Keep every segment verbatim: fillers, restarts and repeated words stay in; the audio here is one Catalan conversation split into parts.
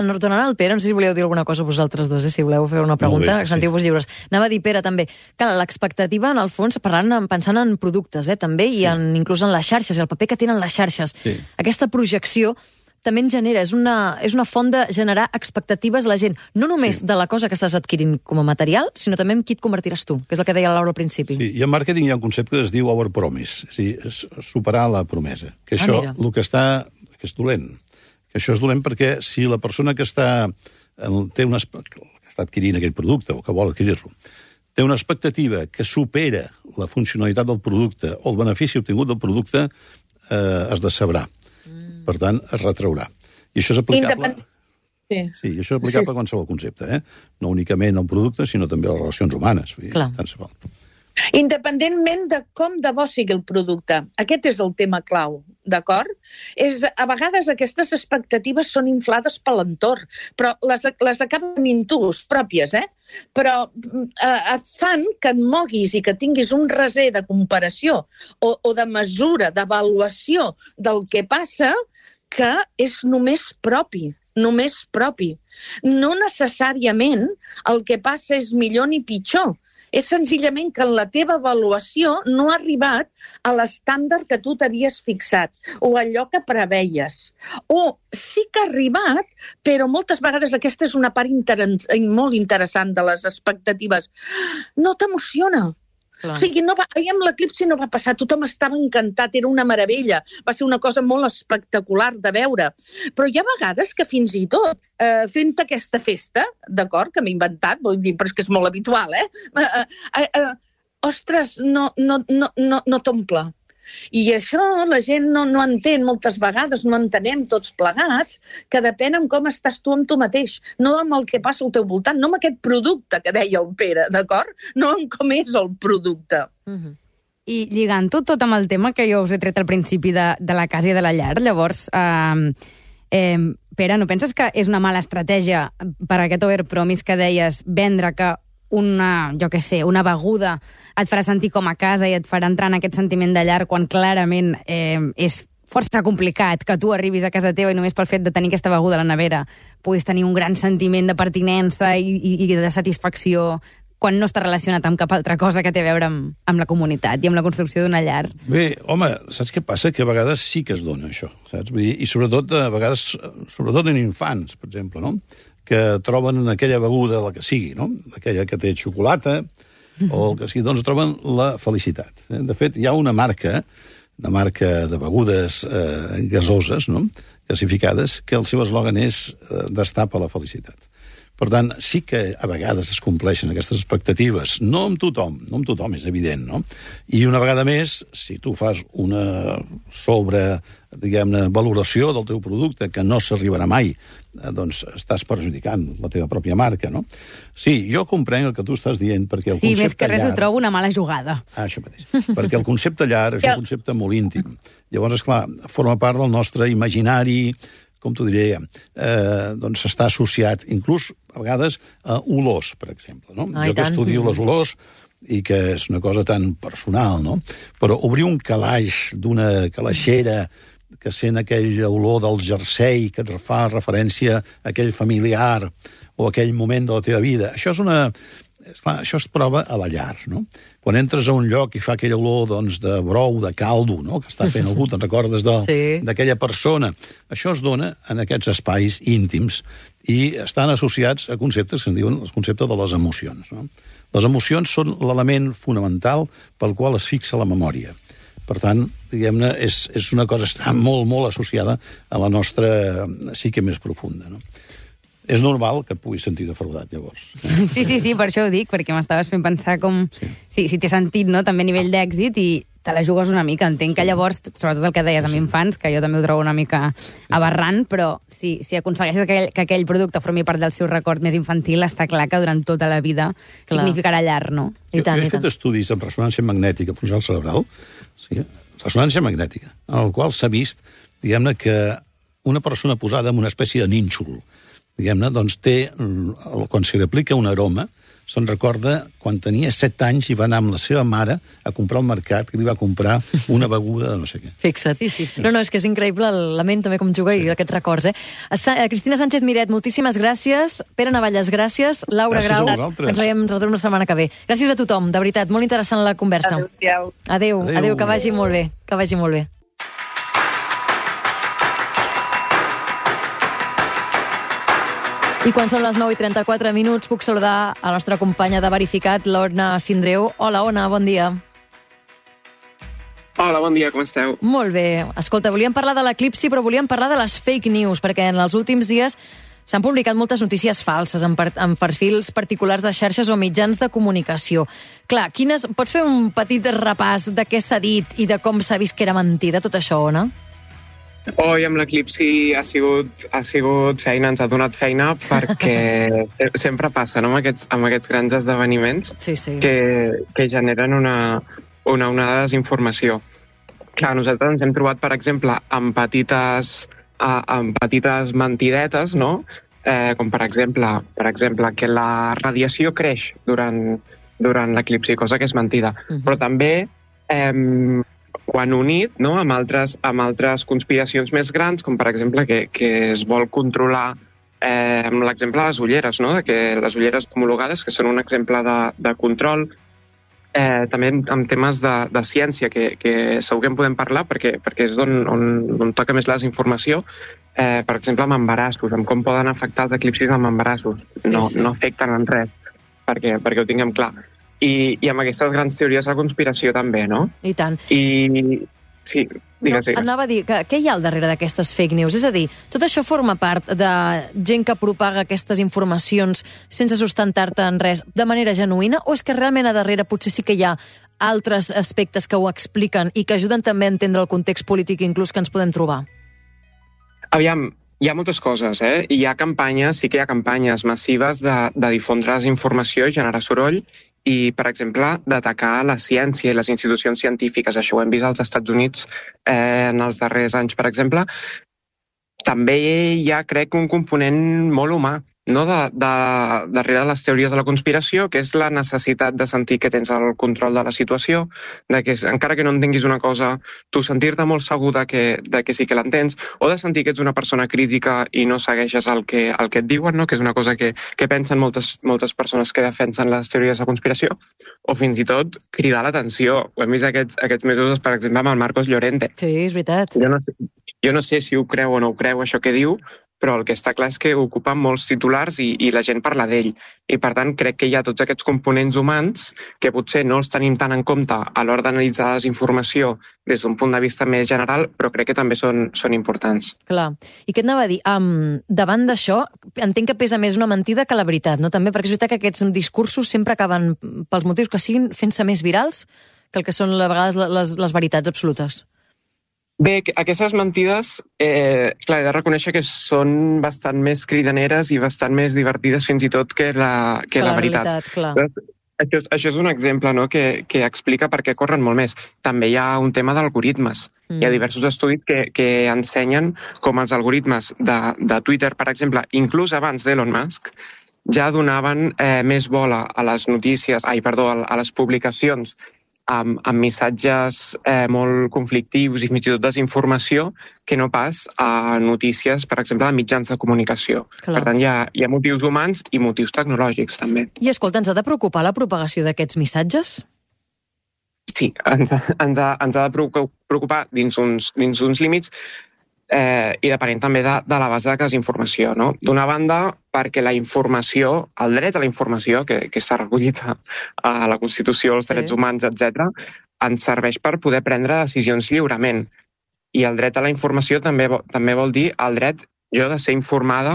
Tornant al Pere, no sé si voleu dir alguna cosa vosaltres dos, eh? Si voleu fer una pregunta, bé, sí. sentiu-vos lliures. Anava a dir, Pere, també, que l'expectativa, en el fons, parlant, pensant en productes, eh, també, i en, inclús en les xarxes, i el paper que tenen les xarxes. Sí. Aquesta projecció també en genera, és una, és una font de generar expectatives a la gent, no només Sí. de la cosa que estàs adquirint com a material, sinó també en qui et convertiràs tu, que és el que deia la Laura al principi. Sí, i en màrqueting hi ha un concepte que es diu overpromise, és a dir, és superar la promesa. Que Ah, això, mira. el que està, que és dolent. Que això és dolent perquè si la persona que està, té una, que està adquirint aquell producte o que vol adquirir-lo, té una expectativa que supera la funcionalitat del producte o el benefici obtingut del producte, eh, es decebrà. Mm. Per tant, es retraurà. I això és aplicable... Independ... Sí. Sí, i això és aplicable Sí. a qualsevol concepte, eh? No únicament al producte, sinó també a les relacions humanes. Vull dir, Clar. tant se val. Independentment de com de bo sigui el producte. Aquest és el tema clau, d'acord? És, a vegades aquestes expectatives són inflades per l'entorn, però les, les acaben intus pròpies, eh? Però eh, et fan que et moguis i que tinguis un reser de comparació o, o de mesura, d'avaluació del que passa, que és només propi, només propi. No necessàriament el que passa és millor ni pitjor. És senzillament que en la teva avaluació no ha arribat a l'estàndard que tu t'havies fixat o allò que preveies. O sí que ha arribat, però moltes vegades aquesta és una part inter molt interessant de les expectatives. No t'emociona. Clar. O sigui, no va, ahir amb l'eclipsi no va passar, tothom estava encantat, era una meravella, va ser una cosa molt espectacular de veure. Però hi ha vegades que fins i tot, eh, fent aquesta festa, d'acord, que m'he inventat, vull dir, però és que és molt habitual, eh? eh, eh, eh ostres, no, no, no, no, no t'omple. I això la gent no, no entén moltes vegades, no entenem tots plegats, que depèn en com estàs tu amb tu mateix, no amb el que passa al teu voltant, no amb aquest producte que deia el Pere, d'acord? No amb com és el producte. Uh-huh. I lligant-ho tot amb el tema que jo us he tret al principi de, de la casa i de la llar, llavors, eh, eh, Pere, no penses que és una mala estratègia per aquest overpromise que deies, vendre que una, jo què sé, una beguda et farà sentir com a casa i et farà entrar en aquest sentiment de llar quan clarament eh, és força complicat que tu arribis a casa teva i només pel fet de tenir aquesta beguda a la nevera puguis tenir un gran sentiment de pertinença i, i, i de satisfacció quan no està relacionat amb cap altra cosa que té a veure amb, amb la comunitat i amb la construcció d'una llar. Bé, home, saps què passa? Que a vegades sí que es dona això, saps? Vull dir, i sobretot, a vegades, sobretot en infants, per exemple, no? Que troben en aquella beguda, la que sigui, no? Aquella que té xocolata, o el que sigui, doncs troben la felicitat. De fet, hi ha una marca, una marca de begudes eh, gasoses, no?, gasificades, que el seu eslògan és eh, destapa la felicitat. Per tant, sí que a vegades es compleixen aquestes expectatives. No amb tothom, no amb tothom, és evident, no? I una vegada més, si tu fas una sobre, diguem-ne, valoració del teu producte que no s'arribarà mai, eh, doncs estàs perjudicant la teva pròpia marca, no? Sí, jo comprenc el que tu estàs dient, perquè el Sí, concepte més que res llar... ho trobo una mala jugada. Ah, això mateix. Perquè el concepte llar és un concepte molt íntim. Llavors, esclar, forma part del nostre imaginari, com t'ho diré, eh, doncs està associat, inclús, a vegades, a olors, per exemple, no? Ah, jo que tant. estudio les olors, i que és una cosa tan personal, no? Però obrir un calaix d'una calaixera que sent aquell olor del jersei que et fa referència a aquell familiar o a aquell moment de la teva vida, això és una... Esclar, això es prova a la llar, no? Quan entres a un lloc i fa aquella olor, doncs, de brou, de caldo, no?, que està fent algú, te'n recordes d'aquella sí. persona. Això es dona en aquests espais íntims i estan associats a conceptes que en diuen els conceptes de les emocions, no? Les emocions són l'element fonamental pel qual es fixa la memòria. Per tant, diguem-ne, és, és una cosa que està molt, molt associada a la nostra psique més profunda, no? És normal que et puguis sentir defraudat, llavors. Sí, sí, sí, per això ho dic, perquè m'estaves fent pensar com... Sí, sí, si té sentit, no?, també a nivell d'èxit i te la jugues una mica. Entenc que llavors, sobretot el que deies amb infants, que jo també ho trobo una mica aberrant, però si, si aconsegueixes que aquell, que aquell producte formi part del seu record més infantil, està clar que durant tota la vida clar. significarà llar, no? I tant, jo he fet estudis en ressonància magnètica funcional cerebral, sí, ressonància magnètica, en el qual s'ha vist, diguem-ne, que una persona posada en una espècie de nínxol, diguem-ne, doncs té, quan se li aplica un aroma, se'n recorda quan tenia set anys i va anar amb la seva mare a comprar al mercat, que li va comprar una beguda de no sé què. Fixa't. Sí, sí, sí. No, no, és que és increïble la ment també com juga i aquests records, eh? Sa Cristina Sánchez Miret, moltíssimes gràcies. Pere Navalles, gràcies. Laura Gràcies a Grau, vosaltres. ens veiem retornem la setmana que ve. Gràcies a tothom, de veritat, molt interessant la conversa. Adéu-siau. Adéu, Adéu. adéu, que vagi molt bé, que vagi molt bé. I quan són les nou i trenta-quatre minuts puc saludar a la nostra companya de Verificat, l'Ona Sindreu. Hola, Ona, bon dia. Hola, bon dia, com esteu? Molt bé. Escolta, volíem parlar de l'eclipsi, però volíem parlar de les fake news, perquè en els últims dies s'han publicat moltes notícies falses en, per, en perfils particulars de xarxes o mitjans de comunicació. Clar, quines, pots fer un petit repàs de què s'ha dit i de com s'ha vist que era mentida tot això, Ona? Oi, amb l'eclipsi ha sigut, ha sigut feina, ens ha donat feina perquè sempre passa, no?, amb aquests, amb aquests grans esdeveniments Sí, sí. que, que generen una, una onada de desinformació. Clar, nosaltres ens hem trobat, per exemple, amb petites, uh, amb petites mentidetes, no?, eh, com per exemple, per exemple que la radiació creix durant, durant l'eclipsi, cosa que és mentida. Mhm. Però també eh, ho han unit, no?, amb altres, amb altres conspiracions més grans, com per exemple que, que es vol controlar, eh, amb l'exemple de les ulleres, no?, de que les ulleres homologades, que són un exemple de, de control, eh, també amb temes de, de ciència, que, que segur que en podem parlar, perquè, perquè és on, on, on toca més la desinformació, eh, per exemple, amb embarassos, amb com poden afectar els eclipsis amb embarassos. No, Sí, sí. no afecten en res, perquè, perquè ho tinguem clar. I, i amb aquestes grans teories de conspiració també, no? I tant. I sí, digues, digues. Anava a dir, que, què hi ha al darrere d'aquestes fake news? És a dir, tot això forma part de gent que propaga aquestes informacions sense sustentar-te en res de manera genuïna, o és que realment a darrere potser sí que hi ha altres aspectes que ho expliquen i que ajuden també a entendre el context polític inclús que ens podem trobar? Aviam, hi ha moltes coses, eh? Hi ha campanyes, sí que hi ha campanyes massives de, de difondre desinformació i generar soroll i, per exemple, d'atacar la ciència i les institucions científiques. Això ho hem vist als Estats Units eh, en els darrers anys, per exemple. També hi ha, crec, un component molt humà, no?, de, de, darrere les teories de la conspiració, que és la necessitat de sentir que tens el control de la situació, de que, encara que no entenguis una cosa, tu sentir-te molt segur de que, de que sí que l'entens, o de sentir que ets una persona crítica i no segueixes el que, el que et diuen, no?, que és una cosa que, que pensen moltes, moltes persones que defensen les teories de conspiració, o fins i tot cridar l'atenció. Ho hem vist aquests, aquests mesos, per exemple, amb el Marcos Llorente. Sí, és veritat. Jo no sé, jo no sé si ho creu o no ho creu, això que diu, però el que està clar és que ocupa molts titulars i, i la gent parla d'ell. I, per tant, crec que hi ha tots aquests components humans que potser no els tenim tant en compte a l'hora d'analitzar la desinformació des d'un punt de vista més general, però crec que també són, són importants. Clar. I què et anava a dir? Um, davant d'això, entenc que pesa més una mentida que la veritat, no? També perquè és veritat que aquests discursos sempre acaben, pels motius que siguin, fent-se més virals que el que són a vegades les, les veritats absolutes. Bé, aquestes mentides, eh, clar, he de reconèixer que són bastant més cridaneres i bastant més divertides fins i tot que la, que Que la, la veritat. realitat, clar. Això, això és un exemple, no?, que, que explica per què corren molt més. També hi ha un tema d'algoritmes. Mm. Hi ha diversos estudis que, que ensenyen com els algoritmes de, de Twitter, per exemple, inclús abans d'Elon Musk, ja donaven eh, més bola a les notícies, ai, perdó, a, a les publicacions amb, amb missatges eh, molt conflictius i fins i tot desinformació que no pas a notícies, per exemple, de mitjans de comunicació. Clar. Per tant, hi ha, hi ha motius humans i motius tecnològics, també. I escolta, ens ha de preocupar la propagació d'aquests missatges? Sí, ens ha, ens ha, ens ha de preocupar dins uns, dins uns límits eh, i depenent també de, de la base de desinformació, no? D'una banda, perquè la informació, el dret a la informació, que, que s'ha recollit a, a la Constitució, els drets Sí. humans, etcètera, ens serveix per poder prendre decisions lliurement. I el dret a la informació també, també vol dir el dret, jo, de ser informada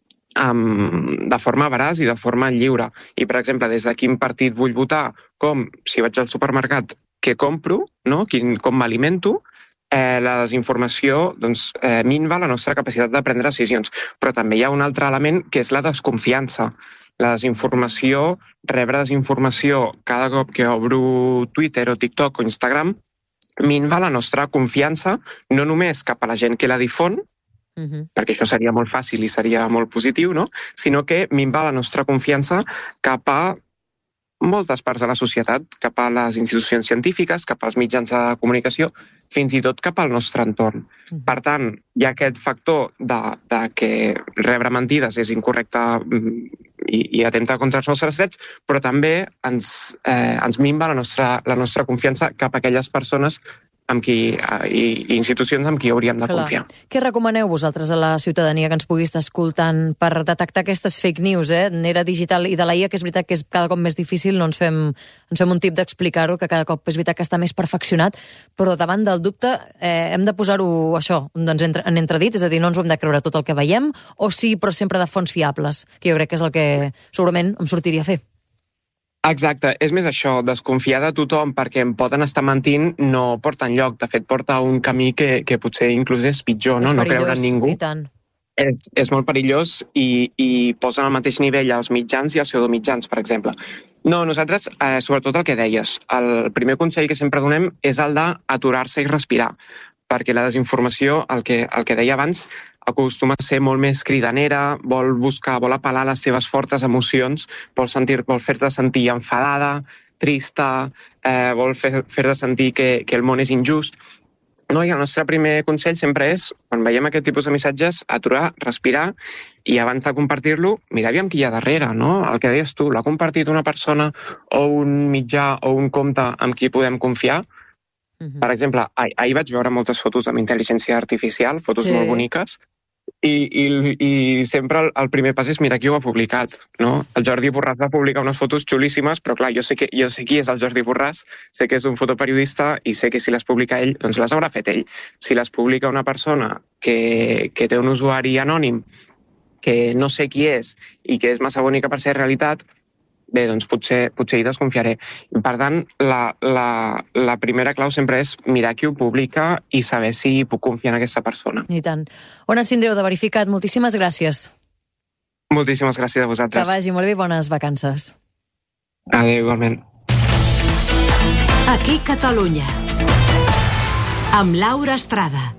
um, de forma veraç i de forma lliure. I, per exemple, des de quin partit vull votar, com si vaig al supermercat, què compro, no? Quin, com m'alimento, eh, la desinformació doncs, eh, minva la nostra capacitat de prendre decisions. Però també hi ha un altre element que és la desconfiança. La desinformació, rebre desinformació cada cop que obro Twitter o TikTok o Instagram, minva la nostra confiança no només cap a la gent que la difon, Uh-huh. perquè això seria molt fàcil i seria molt positiu, no? Sinó que minva la nostra confiança cap a moltes parts de la societat, cap a les institucions científiques, cap als mitjans de comunicació, fins i tot cap al nostre entorn. Per tant, hi ha aquest factor de, de que rebre mentides és incorrecte i, i atempta contra els nostres drets, però també ens, eh, ens minva la nostra, la nostra confiança cap a aquelles persones amb qui, i, i institucions amb qui hauríem de Clar. confiar. Què recomaneu vosaltres a la ciutadania que ens pugui estar escoltant per detectar aquestes fake news, eh? N'era digital i de la I A, que és veritat que és cada cop més difícil, no ens fem, ens fem un tip d'explicar-ho, que cada cop és veritat que està més perfeccionat, però davant del dubte eh, hem de posar-ho, això, doncs, entre, en entredit, és a dir, no ens ho hem de creure tot el que veiem, o sí, però sempre de fonts fiables, que jo crec que és el que segurament em sortiria a fer. Exacte, és més això, desconfiar de tothom perquè em poden estar mentint no porta enlloc, de fet porta a un camí que, que potser inclús és pitjor, no, no creure en ningú. I tant. És, és molt perillós i, i posen al mateix nivell els mitjans i els pseudomitjans, per exemple. No, nosaltres, eh, sobretot el que deies, el primer consell que sempre donem és el d'aturar-se i respirar, perquè la desinformació, el que, el que deia abans, acostuma a ser molt més cridanera, vol buscar, vol apel·lar a les seves fortes emocions, vol, sentir, vol fer-te sentir enfadada, trista, eh, vol fer, fer-te sentir que, que el món és injust. No, i el nostre primer consell sempre és, quan veiem aquest tipus de missatges, aturar, respirar i abans de compartir-lo, mirar aviam qui hi ha darrere, no? El que deies tu, l'ha compartit una persona o un mitjà o un compte amb qui podem confiar. Uh-huh. Per exemple, ah, ahir vaig veure moltes fotos amb intel·ligència artificial, fotos sí. molt boniques, i, i, i sempre el, el primer pas és mirar qui ho ha publicat, no? El Jordi Borràs va publicar unes fotos xulíssimes, però clar, jo sé, que, jo sé qui és el Jordi Borràs, sé que és un fotoperiodista i sé que si les publica ell, doncs les haurà fet ell. Si les publica una persona que, que té un usuari anònim, que no sé qui és i que és massa bonica per ser realitat, bé, doncs potser, potser hi desconfiaré. Per tant, la, la, la primera clau sempre és mirar qui ho publica i saber si puc confiar en aquesta persona. I tant. Ona Sindreu, de Verificat, moltíssimes gràcies. Moltíssimes gràcies a vosaltres. Que vagi molt bé i bones vacances. Adéu, igualment. Aquí Catalunya, amb Laura Estrada.